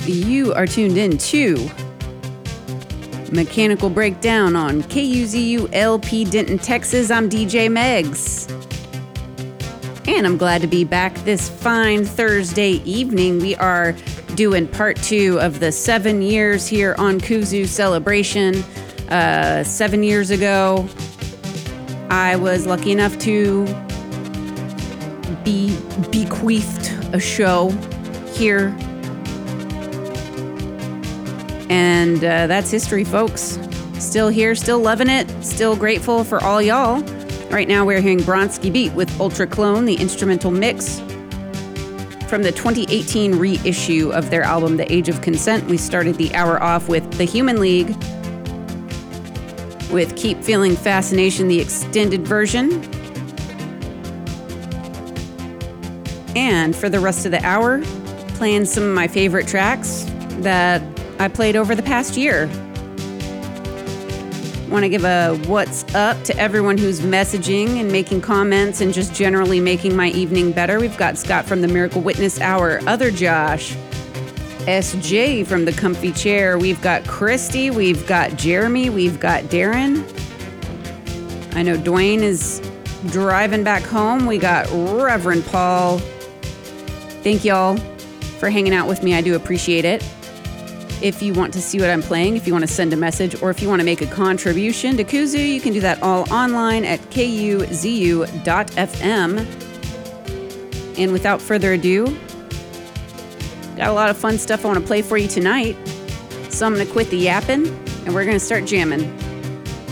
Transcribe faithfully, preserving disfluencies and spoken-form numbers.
You are tuned in to Mechanical Breakdown on K U Z U L P Denton, Texas. I'm D J Megs. And I'm glad to be back this fine Thursday evening. We are doing part two of the seven years here on Kuzu celebration. Uh, seven years ago, I was lucky enough to be bequeathed a show here. And uh, that's history, folks. Still here, still loving it, still grateful for all y'all. Right now we're hearing Bronski Beat with Ultra Clone, the instrumental mix from the twenty eighteen reissue of their album, The Age of Consent. We started the hour off with The Human League with Keep Feeling Fascination, the extended version. And for the rest of the hour, playing some of my favorite tracks that I played over the past year. Want to give a what's up to everyone who's messaging and making comments and just generally making my evening better. We've got Scott from the Miracle Witness Hour, Other Josh, S J from the Comfy Chair. We've got Christy, we've got Jeremy, we've got Darren. I know Dwayne is driving back home. We got Reverend Paul. Thank y'all for hanging out with me. I do appreciate it. If you want to see what I'm playing, if you want to send a message, or if you want to make a contribution to Kuzu, you can do that all online at K U Z U dot F M. And without further ado, got a lot of fun stuff I want to play for you tonight. So I'm going to quit the yapping, and we're going to start jamming.